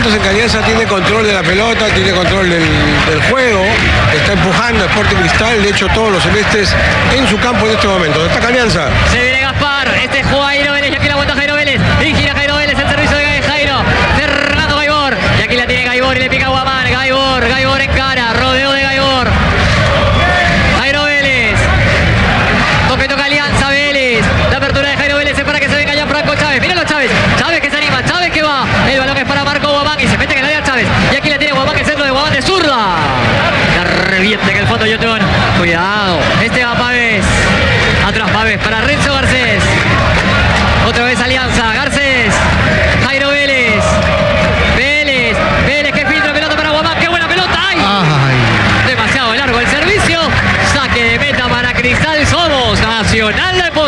momentos en que Alianza tiene control de la pelota, tiene control del juego, está empujando a Sporting Cristal, de hecho todos los celestes en su campo en este momento. ¿Destaca Alianza? Sí,